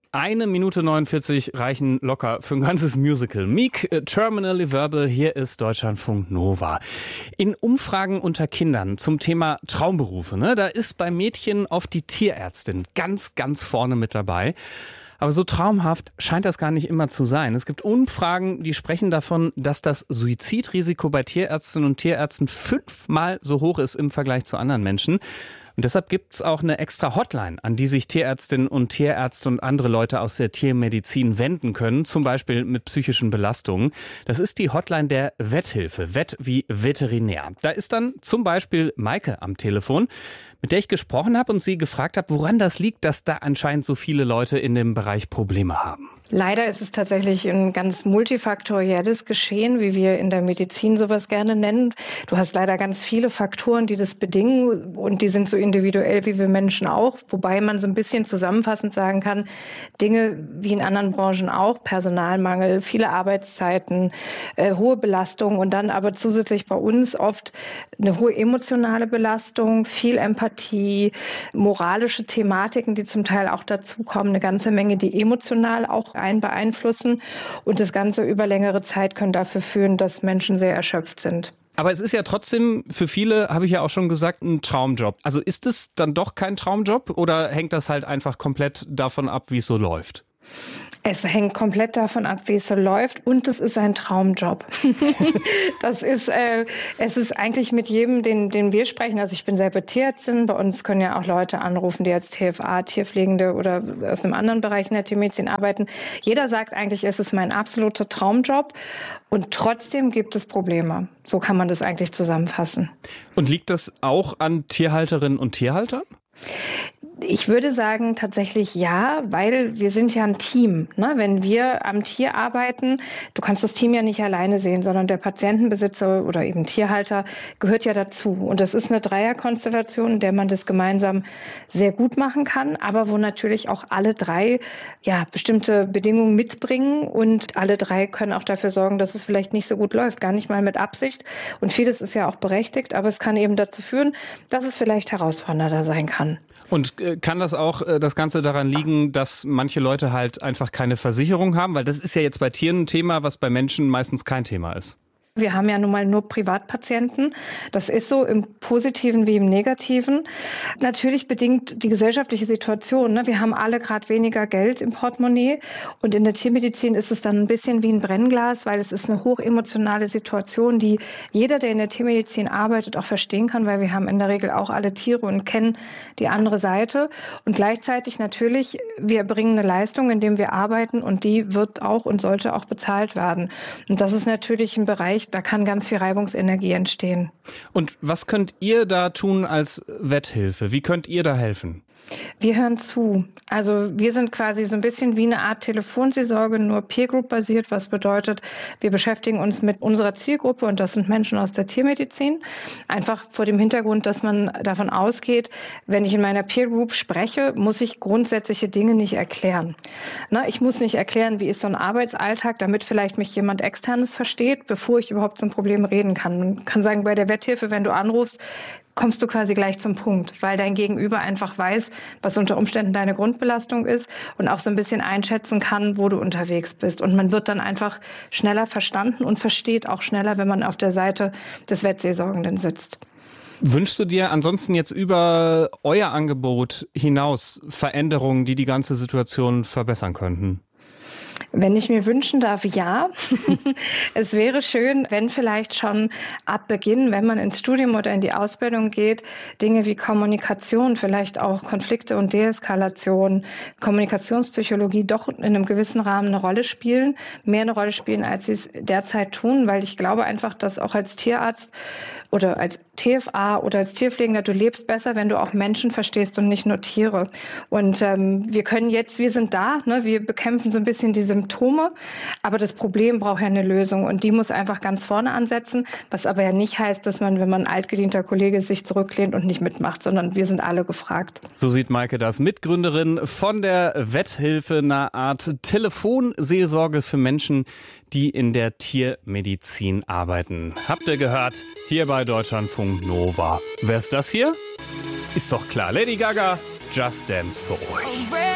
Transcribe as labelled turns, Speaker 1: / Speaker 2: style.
Speaker 1: 1 Minute 49 reichen locker für ein ganzes Musical. Meek, Terminally Verbal, hier ist Deutschlandfunk Nova. In Umfragen unter Kindern zum Thema Traumberufe, da ist bei Mädchen oft die Tierärztin ganz, ganz vorne mit dabei. Aber so traumhaft scheint das gar nicht immer zu sein. Es gibt Umfragen, die sprechen davon, dass das Suizidrisiko bei Tierärztinnen und Tierärzten 5-mal so hoch ist im Vergleich zu anderen Menschen. Und deshalb gibt's auch eine extra Hotline, an die sich Tierärztinnen und Tierärzte und andere Leute aus der Tiermedizin wenden können, zum Beispiel mit psychischen Belastungen. Das ist die Hotline der Vetthilfe, Vett wie Veterinär. Da ist dann zum Beispiel Maike am Telefon, mit der ich gesprochen habe und sie gefragt habe, woran das liegt, dass da anscheinend so viele Leute in dem Bereich Probleme haben.
Speaker 2: Leider ist es tatsächlich ein ganz multifaktorielles Geschehen, wie wir in der Medizin sowas gerne nennen. Du hast leider ganz viele Faktoren, die das bedingen und die sind so individuell wie wir Menschen auch. Wobei man so ein bisschen zusammenfassend sagen kann, Dinge wie in anderen Branchen auch, Personalmangel, viele Arbeitszeiten, hohe Belastung und dann aber zusätzlich bei uns oft eine hohe emotionale Belastung, viel Empathie, moralische Thematiken, die zum Teil auch dazukommen, eine ganze Menge, die emotional auch beeinflussen und das Ganze über längere Zeit können dafür führen, dass Menschen sehr erschöpft sind.
Speaker 1: Aber es ist ja trotzdem für viele, habe ich ja auch schon gesagt, ein Traumjob. Also ist es dann doch kein Traumjob oder hängt das halt einfach komplett davon ab, wie es so läuft?
Speaker 2: Es hängt komplett davon ab, wie es so läuft und es ist ein Traumjob. Es ist eigentlich mit jedem, den wir sprechen, also ich bin selber Tierärztin, bei uns können ja auch Leute anrufen, die als TFA, Tierpflegende oder aus einem anderen Bereich in der Tiermedizin arbeiten. Jeder sagt eigentlich, es ist mein absoluter Traumjob und trotzdem gibt es Probleme. So kann man das eigentlich zusammenfassen.
Speaker 1: Und liegt das auch an Tierhalterinnen und Tierhaltern?
Speaker 2: Ich würde sagen tatsächlich ja, weil wir sind ja ein Team. Wenn wir am Tier arbeiten, du kannst das Team ja nicht alleine sehen, sondern der Patientenbesitzer oder eben Tierhalter gehört ja dazu. Und das ist eine Dreierkonstellation, in der man das gemeinsam sehr gut machen kann, aber wo natürlich auch alle drei bestimmte Bedingungen mitbringen und alle drei können auch dafür sorgen, dass es vielleicht nicht so gut läuft, gar nicht mal mit Absicht. Und vieles ist ja auch berechtigt, aber es kann eben dazu führen, dass es vielleicht herausfordernder sein kann.
Speaker 1: Und kann das auch das Ganze daran liegen, dass manche Leute halt einfach keine Versicherung haben? Weil das ist ja jetzt bei Tieren ein Thema, was bei Menschen meistens kein Thema ist.
Speaker 2: Wir haben ja nun mal nur Privatpatienten. Das ist so im Positiven wie im Negativen. Natürlich bedingt die gesellschaftliche Situation. Wir haben alle gerade weniger Geld im Portemonnaie. Und in der Tiermedizin ist es dann ein bisschen wie ein Brennglas, weil es ist eine hochemotionale Situation, die jeder, der in der Tiermedizin arbeitet, auch verstehen kann, weil wir haben in der Regel auch alle Tiere und kennen die andere Seite. Und gleichzeitig natürlich, wir bringen eine Leistung, indem wir arbeiten und die wird auch und sollte auch bezahlt werden. Und das ist natürlich ein Bereich, da kann ganz viel Reibungsenergie entstehen.
Speaker 1: Und was könnt ihr da tun als Vetthilfe? Wie könnt ihr da helfen?
Speaker 2: Wir hören zu. Also wir sind quasi so ein bisschen wie eine Art Telefonseelsorge, nur Peer-Group-basiert, was bedeutet, wir beschäftigen uns mit unserer Zielgruppe und das sind Menschen aus der Tiermedizin. Einfach vor dem Hintergrund, dass man davon ausgeht, wenn ich in meiner Peer-Group spreche, muss ich grundsätzliche Dinge nicht erklären. Ich muss nicht erklären, wie ist so ein Arbeitsalltag, damit vielleicht mich jemand Externes versteht, bevor ich überhaupt zum Problem reden kann. Man kann sagen, bei der Vetthilfe, wenn du anrufst, kommst du quasi gleich zum Punkt, weil dein Gegenüber einfach weiß, was unter Umständen deine Grundbelastung ist und auch so ein bisschen einschätzen kann, wo du unterwegs bist. Und man wird dann einfach schneller verstanden und versteht auch schneller, wenn man auf der Seite des Vettseelsorgenden sitzt.
Speaker 1: Wünschst du dir ansonsten jetzt über euer Angebot hinaus Veränderungen, die die ganze Situation verbessern könnten?
Speaker 2: Wenn ich mir wünschen darf, ja. Es wäre schön, wenn vielleicht schon ab Beginn, wenn man ins Studium oder in die Ausbildung geht, Dinge wie Kommunikation, vielleicht auch Konflikte und Deeskalation, Kommunikationspsychologie doch in einem gewissen Rahmen eine Rolle spielen, mehr eine Rolle spielen, als sie es derzeit tun, weil ich glaube einfach, dass auch als Tierarzt oder als TFA oder als Tierpflegender, du lebst besser, wenn du auch Menschen verstehst und nicht nur Tiere. Und wir sind da, wir bekämpfen so ein bisschen die Symptome, aber das Problem braucht ja eine Lösung und die muss einfach ganz vorne ansetzen, was aber ja nicht heißt, dass man, wenn man ein altgedienter Kollege ist, sich zurücklehnt und nicht mitmacht, sondern wir sind alle gefragt.
Speaker 1: So sieht Maike das, Mitgründerin von der Vetthilfe, einer Art Telefonseelsorge für Menschen, die in der Tiermedizin arbeiten. Habt ihr gehört? Hier bei Deutschlandfunk Nova. Wer ist das hier? Ist doch klar, Lady Gaga, Just Dance für euch.